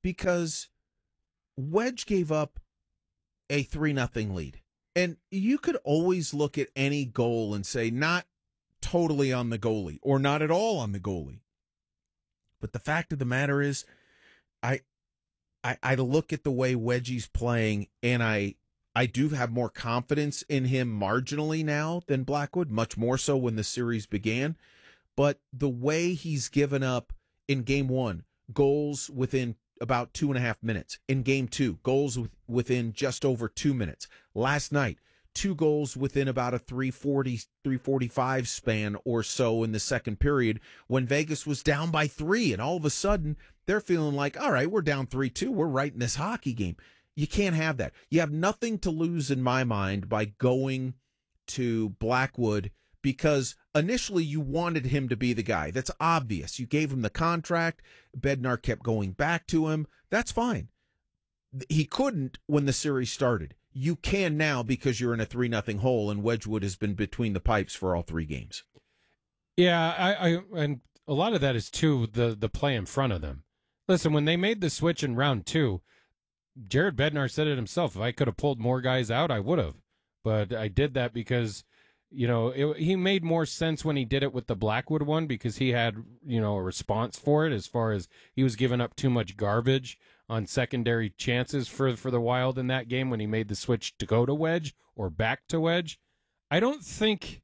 because Wedge gave up a 3-0 lead. And you could always look at any goal and say, not totally on the goalie or not at all on the goalie. But the fact of the matter is, I look at the way Wedgie's playing, and I do have more confidence in him marginally now than Blackwood, much more so when the series began. But the way he's given up in game one, goals within about 2.5 minutes. In game two, goals within just over 2 minutes. Last night, 2 goals within about a 3:45 span or so in the second period when Vegas was down by 3. And all of a sudden, they're feeling like, all right, we're down 3-2. We're right in this hockey game. You can't have that. You have nothing to lose in my mind by going to Blackwood because initially you wanted him to be the guy. That's obvious. You gave him the contract. Bednar kept going back to him. That's fine. He couldn't when the series started. You can now because you're in a 3-0 hole, and Wedgwood has been between the pipes for all 3 games. Yeah, I and a lot of that is, too, the play in front of them. Listen, when they made the switch in round 2, Jared Bednar said it himself. If I could have pulled more guys out, I would have. But I did that because, he made more sense when he did it with the Blackwood one because he had, a response for it as far as he was giving up too much garbage on secondary chances for the Wild in that game when he made the switch to go to Wedge or back to Wedge. I think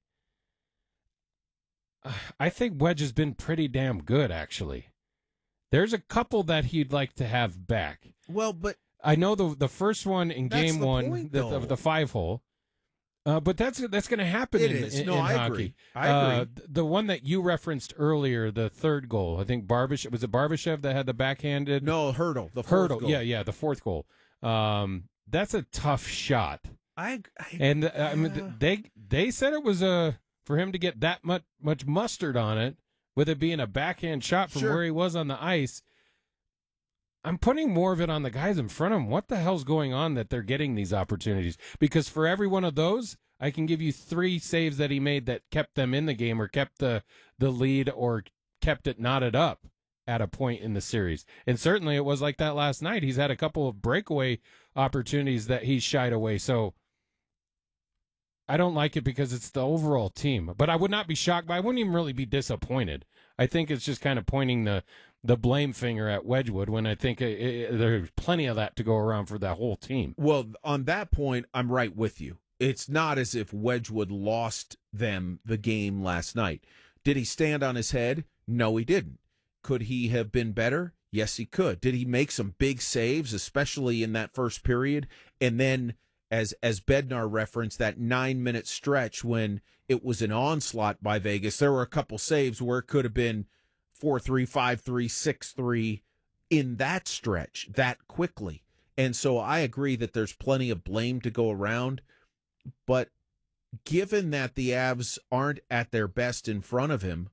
Wedge has been pretty damn good, actually. There's a couple that he'd like to have back. Well, but I know the first one in game one, point, the 5-hole. But that's going to happen in I hockey. Agree. I agree. The one that you referenced earlier, the third goal, I think was it Barbashev that had the backhanded? No, Hurdle. The fourth goal. Yeah, the fourth goal. That's a tough shot. I mean, they said it was for him to get that much mustard on it, with it being a backhand shot from where he was on the ice. I'm putting more of it on the guys in front of him. What the hell's going on that they're getting these opportunities? Because for every one of those, I can give you 3 saves that he made that kept them in the game or kept the lead or kept it knotted up at a point in the series. And certainly it was like that last night. He's had a couple of breakaway opportunities that he's shied away. So I don't like it because it's the overall team. But I would not be shocked, but I wouldn't even really be disappointed. I think it's just kind of pointing the blame finger at Wedgwood when I think there's plenty of that to go around for that whole team. Well, on that point, I'm right with you. It's not as if Wedgwood lost them the game last night. Did he stand on his head? No, he didn't. Could he have been better? Yes, he could. Did he make some big saves, especially in that first period? And then, as Bednar referenced, that 9-minute stretch when it was an onslaught by Vegas, there were a couple saves where it could have been 4-3, 5-3, 6-3 in that stretch that quickly. And so I agree that there's plenty of blame to go around. But given that the Avs aren't at their best in front of him,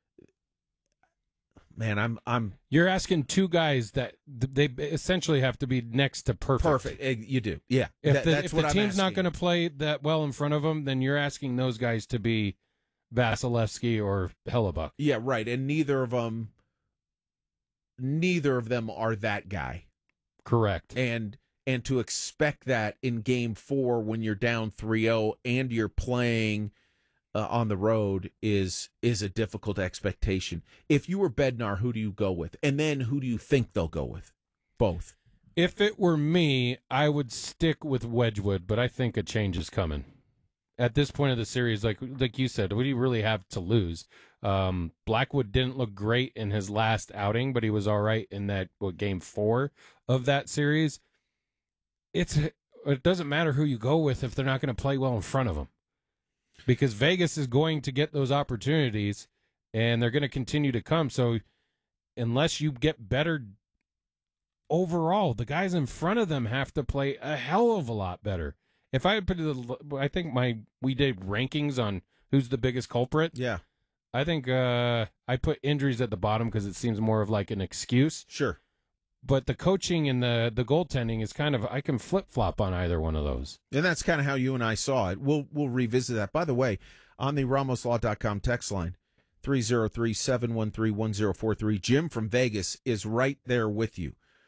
man, I'm. You're asking 2 guys that they essentially have to be next to perfect. Perfect, you do, yeah. If the team's not going to play that well in front of them, then you're asking those guys to be Vasilevsky or Hellebuck. Yeah, right. And neither of them are that guy. Correct. And to expect that in game 4 when you're down 3-0 and you're playing on the road is a difficult expectation. If you were Bednar, who do you go with? And then who do you think they'll go with? Both. If it were me, I would stick with Wedgwood, but I think a change is coming. At this point of the series, like you said, what do you really have to lose? Blackwood didn't look great in his last outing, but he was all right in that game 4 of that series. It doesn't matter who you go with if they're not going to play well in front of them, because Vegas is going to get those opportunities, and they're going to continue to come. So unless you get better overall, the guys in front of them have to play a hell of a lot better. If I put I think we did rankings on who's the biggest culprit. Yeah. I think I put injuries at the bottom because it seems more of like an excuse. Sure. But the coaching and the goaltending is kind of, I can flip-flop on either one of those. And that's kind of how you and I saw it. We'll revisit that. By the way, on the RamosLaw.com text line, 303-713-1043, Jim from Vegas is right there with you.